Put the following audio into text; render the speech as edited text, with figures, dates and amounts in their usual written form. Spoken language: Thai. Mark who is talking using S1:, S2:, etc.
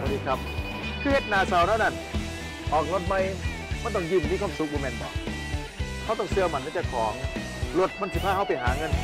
S1: ดีครับคือเฮ็ดหนาเสาเท่านั้นออกรถใหม่มันต้องยิ้มมีความสุขบ่แม่นบ่เขาต้องเชื่อมันในเจ้าของรถมันสิพาเขาไปหาเงิน